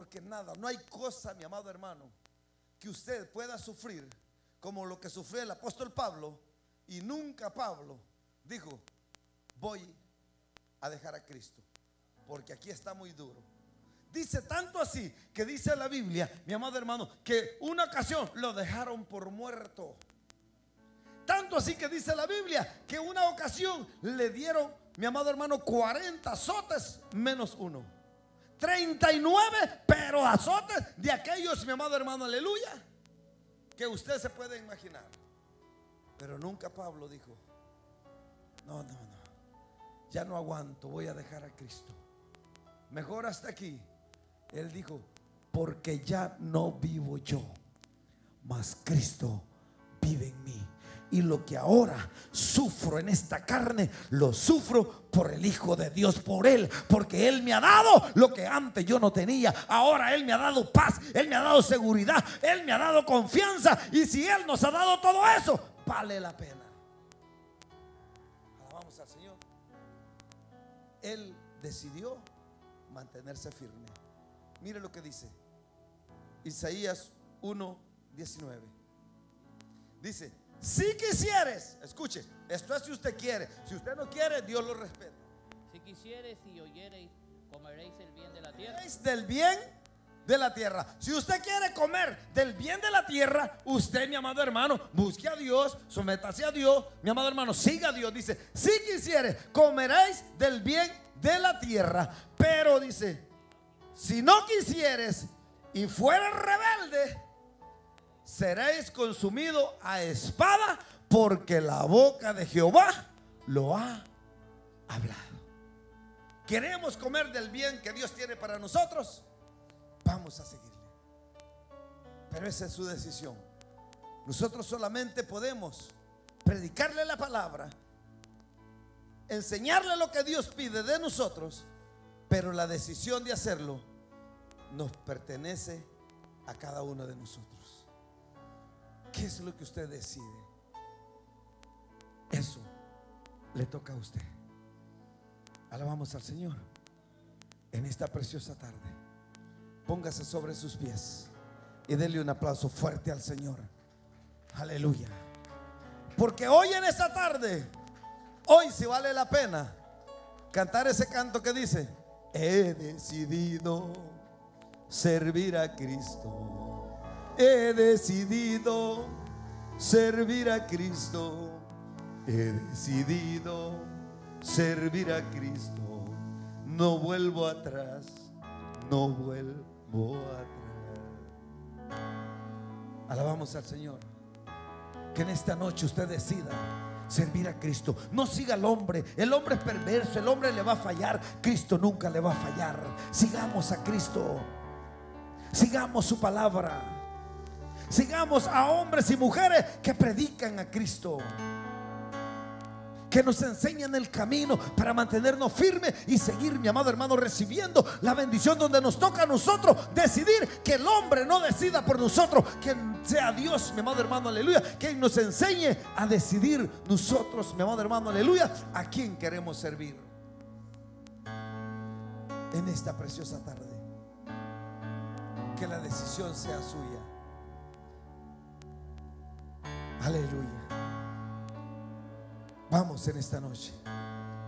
Porque nada, no hay cosa, mi amado hermano, que usted pueda sufrir como lo que sufrió el apóstol Pablo. Y nunca Pablo dijo: voy a dejar a Cristo, porque aquí está muy duro. Dice tanto así que dice la Biblia, mi amado hermano, que una ocasión lo dejaron por muerto. Tanto así que dice la Biblia que una ocasión le dieron, mi amado hermano, 40 azotes menos uno, 39, pero azotes de aquellos, mi amado hermano, aleluya, que usted se puede imaginar. Pero nunca Pablo dijo: no, ya no aguanto, voy a dejar a Cristo, mejor hasta aquí. Él dijo: porque ya no vivo yo, mas Cristo vive en mí. Y lo que ahora sufro en esta carne, lo sufro por el Hijo de Dios, por Él, porque Él me ha dado lo que antes yo no tenía. Ahora Él me ha dado paz, Él me ha dado seguridad, Él me ha dado confianza. Y si Él nos ha dado todo eso, vale la pena. Alabamos al Señor. Él decidió mantenerse firme. Mire lo que dice Isaías 1:19. Dice: si quisieres, escuche, esto es si usted quiere. Si usted no quiere, Dios lo respeta. Si quisieres y oyereis, comeréis el bien de la tierra. Del bien de la tierra. Si usted quiere comer del bien de la tierra, usted, mi amado hermano, busque a Dios, sométase a Dios, mi amado hermano, siga a Dios. Dice: si quisieres, comeréis del bien de la tierra. Pero dice: si no quisieres y fueres rebelde, seréis consumido a espada, porque la boca de Jehová lo ha hablado. ¿Queremos comer del bien que Dios tiene para nosotros? Vamos a seguirle. Pero esa es su decisión. Nosotros solamente podemos predicarle la palabra, enseñarle lo que Dios pide de nosotros, pero la decisión de hacerlo nos pertenece a cada uno de nosotros. ¿Qué es lo que usted decide? Eso le toca a usted. Alabamos al Señor en esta preciosa tarde. Póngase sobre sus pies y denle un aplauso fuerte al Señor. Aleluya. Porque hoy en esta tarde, hoy sí vale la pena cantar ese canto que dice: he decidido servir a Cristo. He decidido servir a Cristo. He decidido servir a Cristo. No vuelvo atrás, no vuelvo atrás. Alabamos al Señor. Que en esta noche usted decida servir a Cristo. No siga al hombre. El hombre es perverso, el hombre le va a fallar. Cristo nunca le va a fallar. Sigamos a Cristo. Sigamos su palabra. Sigamos a hombres y mujeres que predican a Cristo, que nos enseñan el camino para mantenernos firmes y seguir, mi amado hermano, recibiendo la bendición donde nos toca a nosotros decidir. Que el hombre no decida por nosotros, que sea Dios, mi amado hermano, aleluya, que nos enseñe a decidir nosotros, mi amado hermano, aleluya, a quién queremos servir en esta preciosa tarde. Que la decisión sea suya. Aleluya. Vamos en esta noche